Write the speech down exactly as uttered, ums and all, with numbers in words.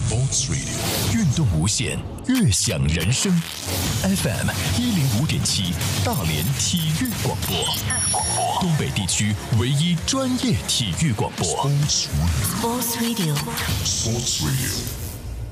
Sports Radio 运动无限，悦享人生。F M 一零五点七，大连体育广播，东北地区唯一专业体育广播。Sports Radio。Sports Radio。